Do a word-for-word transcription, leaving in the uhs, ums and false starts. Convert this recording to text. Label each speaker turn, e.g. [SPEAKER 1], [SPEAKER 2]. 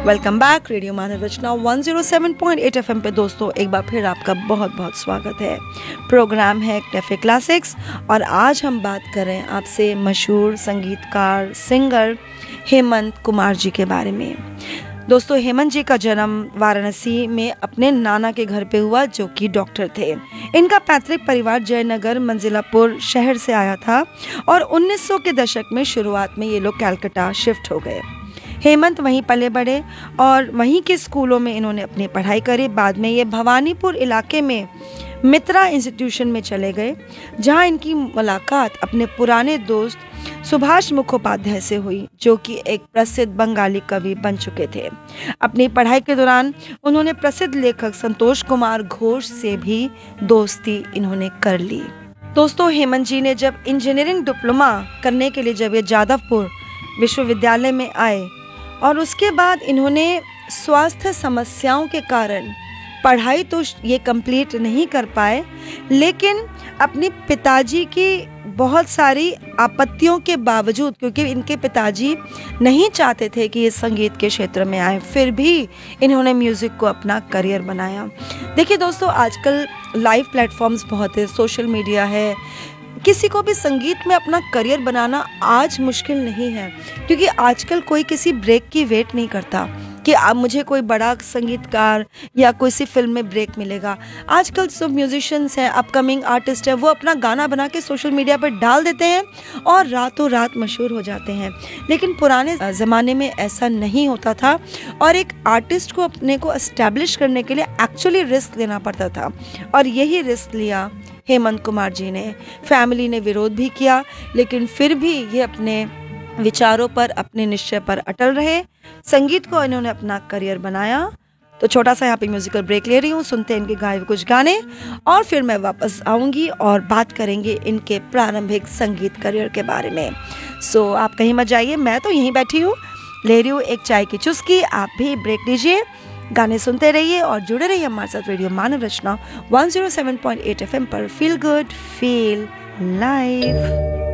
[SPEAKER 1] Welcome back radio मानव रचना one zero seven point eight FM पे। दोस्तों एक बार फिर आपका बहुत बहुत स्वागत है। प्रोग्राम है कैफ़े क्लासिक्स और आज हम बात करें आपसे मशहूर संगीतकार सिंगर हेमंत कुमार जी के बारे में। दोस्तों हेमंत जी का जन्म वाराणसी में अपने नाना के घर पे हुआ जो कि डॉक्टर थे। इनका पैतृक परिवार जयनगर मंजिलापुर शहर से आया था और उन्नीस सौ के दशक में शुरुआत में ये लोग कलकत्ता शिफ्ट हो गए। हेमंत वहीं पले बड़े और वहीं के स्कूलों में इन्होंने अपनी पढ़ाई करी। बाद में ये भवानीपुर इलाके में मित्रा इंस्टीट्यूशन में चले गए, जहां इनकी मुलाकात अपने पुराने दोस्त सुभाष मुखोपाध्याय से हुई, जो कि एक प्रसिद्ध बंगाली कवि बन चुके थे। अपनी पढ़ाई के दौरान उन्होंने प्रसिद्ध लेखक संतोष कुमार घोष से भी दोस्ती इन्होंने कर ली। दोस्तों हेमंत जी ने जब इंजीनियरिंग डिप्लोमा करने के लिए जब ये जादवपुर विश्वविद्यालय में आए और उसके बाद इन्होंने स्वास्थ्य समस्याओं के कारण पढ़ाई तो ये कंप्लीट नहीं कर पाए, लेकिन अपने पिताजी की बहुत सारी आपत्तियों के बावजूद, क्योंकि इनके पिताजी नहीं चाहते थे कि ये संगीत के क्षेत्र में आए, फिर भी इन्होंने म्यूज़िक को अपना करियर बनाया। देखिए दोस्तों, आजकल लाइव प्लेटफॉर्म्स बहुत है, सोशल मीडिया है, किसी को भी संगीत में अपना करियर बनाना आज मुश्किल नहीं है, क्योंकि आजकल कोई किसी ब्रेक की वेट नहीं करता कि अब मुझे कोई बड़ा संगीतकार या कोई सी फिल्म में ब्रेक मिलेगा। आजकल सब म्यूजिशियंस हैं, अपकमिंग आर्टिस्ट हैं, वो अपना गाना बना के सोशल मीडिया पर डाल देते हैं और रातों रात मशहूर हो जाते हैं। लेकिन पुराने ज़माने में ऐसा नहीं होता था और एक आर्टिस्ट को अपने को एस्टैब्लिश करने के लिए एक्चुअली रिस्क लेना पड़ता था, और यही रिस्क लिया हेमंत कुमार जी ने। फैमिली ने विरोध भी किया, लेकिन फिर भी ये अपने विचारों पर, अपने निश्चय पर अटल रहे। संगीत को इन्होंने अपना करियर बनाया। तो छोटा सा यहाँ पे म्यूजिकल ब्रेक ले रही हूँ, सुनते हैं इनके गाए हुए कुछ गाने और फिर मैं वापस आऊँगी और बात करेंगे इनके प्रारंभिक संगीत करियर के बारे में। सो आप कहीं मत जाइए, मैं तो यहीं बैठी हूँ, ले रही हूँ एक चाय की चुस्की। आप भी ब्रेक लीजिए, गाने सुनते रहिए और जुड़े रहिए हमारे साथ रेडियो मानव रचना one zero seven point eight FM पर। Feel good, feel live.